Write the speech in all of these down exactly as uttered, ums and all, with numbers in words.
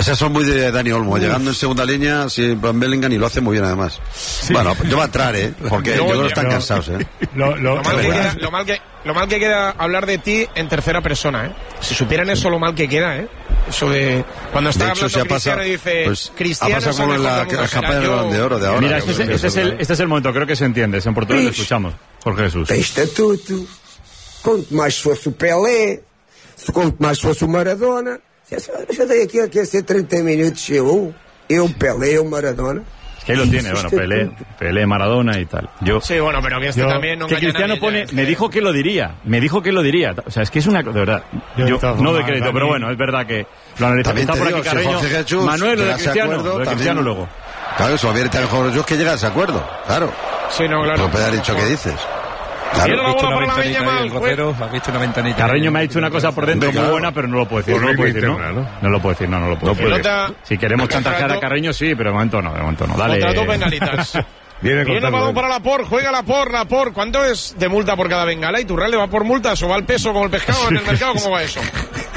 Esas son muy de Dani Olmo, Uf. llegando en segunda línea, si Van Bellingham, y lo hace muy bien además. Sí. Bueno, yo va a entrar, ¿eh? Porque yo creo que están cansados, ¿eh? Lo, lo, lo, mal que queda, lo, mal que, lo mal que queda hablar de ti en tercera persona, ¿eh? Si supieran eso, lo mal que queda, ¿eh? Eso de... Cuando está de hecho, hablando Cristiano y dice... Pues, Cristiano ha pasado como en la, la campaña del Balón de Oro de ahora. Mira, este es, este, es el, este es el momento, creo que se entiende. En portugués lo escuchamos. Jorge Jesús. Tem estatuto. Quanto mais fosse o Pelé, quanto mais fosse o Maradona. Eu dei aqui a ser treinta minutos, eu, eu, Pelé, eu, Maradona. Es que ahí lo tiene, bueno, Pelé, Pelé, Maradona y tal. Yo, sí, bueno, pero que este yo, también no que Cristiano nadie, pone, me dijo que lo diría, me dijo que lo diría. O sea, es que es una, de verdad, yo, yo no de crédito, pero bueno, es verdad que lo analizamos. Está por aquí Carreño, si Jesús, Manuel, lo de Cristiano, acuerdo, lo de Cristiano también, luego. Claro, eso viene tan mejor yo que llega a ese acuerdo, claro. Sí, no, claro. No puede haber dicho qué dices. Claro, la bola para la Viñamal. Carreño me ha dicho una cosa por dentro muy buena, pero no lo puedo decir. No lo puedo decir, ¿no? No lo puedo decir, no, no lo puedo decir. Si queremos chantajear a Carreño, sí, pero de momento no, de momento no. Dale. Contra dos bengalitas. Viene el balón para Laporte, juega Laporte, Laporte. ¿Cuánto es de multa por cada bengala? ¿Y Turralde va por multas o va el peso como el pescado en el mercado? ¿Cómo va eso?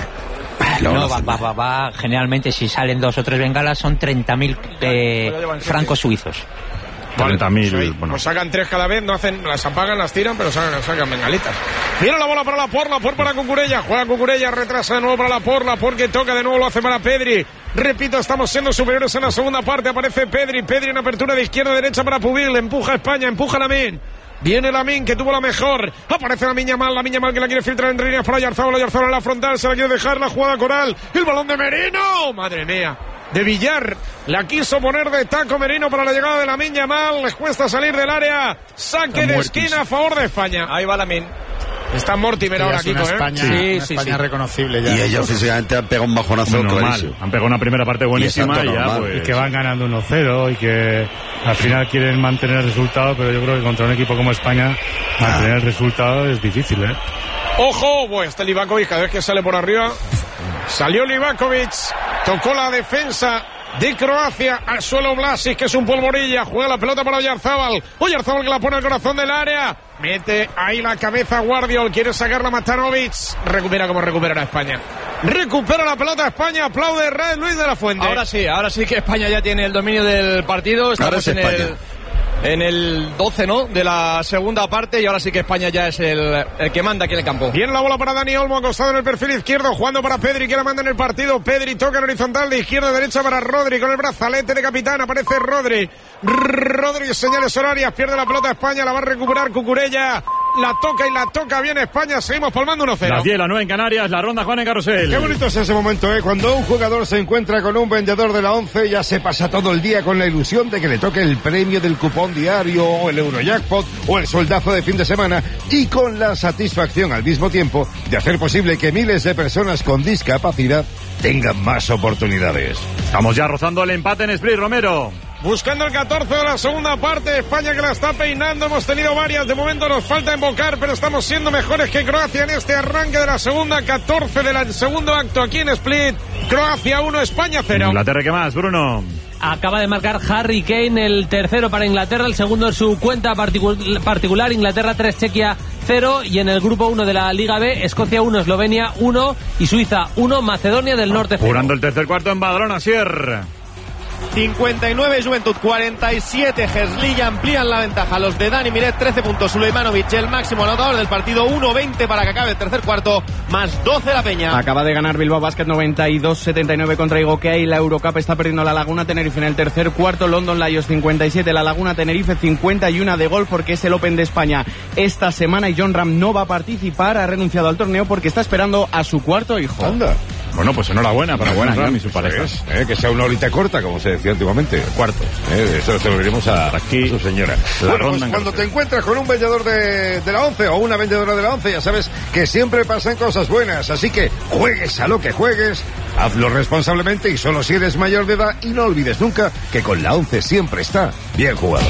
No, va, va, va, va, generalmente si salen dos o tres bengalas son treinta mil eh, francos suizos. cuarenta mil, pues, bueno. Pues sacan tres cada vez, no hacen, las apagan, las tiran, pero sacan, sacan bengalitas. Viene la bola para Laporte, Laporte para Cucurella, juega Cucurella, retrasa de nuevo para Laporte, Laporte que toca de nuevo, lo hace para Pedri. Repito, estamos siendo superiores en la segunda parte, aparece Pedri, Pedri en apertura de izquierda a derecha para Pubil, empuja a España, empuja a Lamine. Viene Lamine, que tuvo la mejor. Aparece la Viñamal, la Viñamal que la quiere filtrar entre líneas para Oyarzabal, Oyarzabal en la frontal, se la quiere dejar, la jugada Coral. El balón de Merino, madre mía. De Villar, la quiso poner de taco Merino para la llegada de la Viñamal, les cuesta salir del área, saque de esquina a favor de España. Ahí va Lamine. Está Mortimer ahora, Kiko, ¿eh? España, sí, una sí, España sí. reconocible ya. Y ellos físicamente han pegado un bajonazo normal. Han pegado una primera parte buenísima y, y ya, pues... Y que van ganando uno cero y que al final quieren mantener el resultado, pero yo creo que contra un equipo como España mantener ah. el resultado es difícil, ¿eh? ¡Ojo! Bueno, está Livakovic, cada vez que sale por arriba. Salió Livakovic, tocó la defensa de Croacia, al suelo Vlasic, que es un polvorilla, juega la pelota para Oyarzabal, Oyarzabal que la pone al corazón del área, mete ahí la cabeza Guardiol, quiere sacarla Matanovic, recupera como recuperará España, recupera la pelota España, aplaude Red Luis de la Fuente. Ahora sí, ahora sí que España ya tiene el dominio del partido, estamos en el... En el doce, ¿no? De la segunda parte y ahora sí que España ya es el, el que manda aquí en el campo. Bien la bola para Dani Olmo, acostado en el perfil izquierdo, jugando para Pedri, que la manda en el partido. Pedri toca en horizontal de izquierda a derecha para Rodri, con el brazalete de capitán, aparece Rodri. Rodri, señales horarias, pierde la pelota España, la va a recuperar Cucurella. La toca y la toca bien España, seguimos palmando uno cero. Las diez, la nueve en Canarias, la ronda Juan en Carrusel. Qué bonito es ese momento, ¿eh? Cuando un jugador se encuentra con un vendedor de la once, ya se pasa todo el día con la ilusión de que le toque el premio del cupón diario, o el Eurojackpot, o el soldazo de fin de semana, y con la satisfacción al mismo tiempo de hacer posible que miles de personas con discapacidad tengan más oportunidades. Estamos ya rozando el empate en Split, Romero. Buscando el catorce de la segunda parte, España que la está peinando, hemos tenido varias, de momento nos falta embocar, pero estamos siendo mejores que Croacia en este arranque de la segunda, catorce del segundo acto aquí en Split, Croacia uno, España cero. Inglaterra, ¿qué más, Bruno? Acaba de marcar Harry Kane el tercero para Inglaterra, el segundo en su cuenta particu- particular, Inglaterra tres, Chequia cero, y en el grupo uno de la Liga B, Escocia uno, Eslovenia uno y Suiza uno, Macedonia del Norte cero. Jurando el tercer cuarto en Badalona, Sierra. cincuenta y nueve Juventud, cuarenta y siete Herzliya, amplían la ventaja los de Dani Miret, trece puntos Sulejmanovic, el máximo anotador del partido, uno veinte para que acabe el tercer cuarto, más doce la Peña. Acaba de ganar Bilbao Basket noventa y dos setenta y nueve contra Igokea, y la Eurocup está perdiendo la Laguna Tenerife en el tercer cuarto. London Lions cincuenta y siete, la Laguna Tenerife cincuenta y uno de golf, porque es el Open de España esta semana y John Ram no va a participar, ha renunciado al torneo porque está esperando a su cuarto hijo. Anda. Bueno, pues enhorabuena para John Ram y su pareja. Es, eh, que sea una horita corta, como se decía antiguamente. Cuarto. Eh, eso se lo diremos a, aquí, a su señora. La bueno, ronda pues cuando te encuentras con un vendedor de, de la once o una vendedora de la once, ya sabes que siempre pasan cosas buenas. Así que juegues a lo que juegues, hazlo responsablemente y solo si eres mayor de edad. Y no olvides nunca que con la once siempre está bien jugado.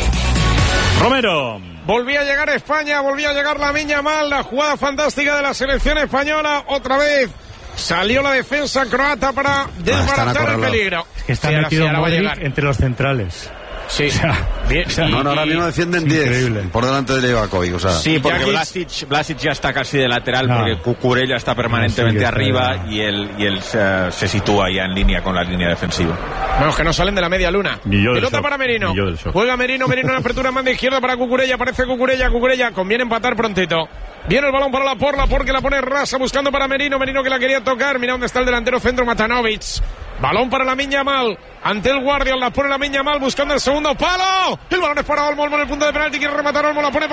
Romero. Volvía a llegar España, volvía a llegar la Viñamal, la jugada fantástica de la selección española, otra vez. Salió la defensa croata para desbaratar el peligro. Es que está sí, metido sí, Modric entre los centrales. Sí. O sea, bien, o sea, no, no, ahora mismo defienden diez por delante de Livakovic, o sea. Sí, porque Vlasic, Vlasic ya está casi de lateral, no. porque Cucurella está permanentemente no, sí, arriba está... y él, y él se, se sitúa ya en línea con la línea defensiva. Bueno, que no salen de la media luna. Pelota para Merino. Juega Merino, Merino en la apertura en banda izquierda para Cucurella, aparece Cucurella, Cucurella, conviene empatar prontito. Viene el balón para la Porla, porque la pone rasa buscando para Merino, Merino que la quería tocar, mira dónde está el delantero centro Matanovic. Balón para Lamine Yamal, ante el guardia, la pone Lamine Yamal buscando el segundo palo. El balón es para Olmo, Olmo en el punto de penalti, quiere rematar Olmo, la pone